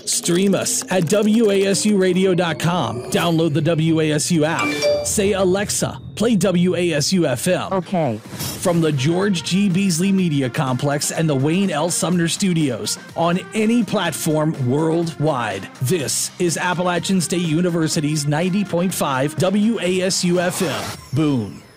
Stream us at WASUradio.com. Download the WASU app. Say, Alexa, play WASU FM. Okay. From the George G. Beasley Media Complex and the Wayne L. Sumner Studios on any platform worldwide. This is Appalachian State University's 90.5 WASU FM. Boom.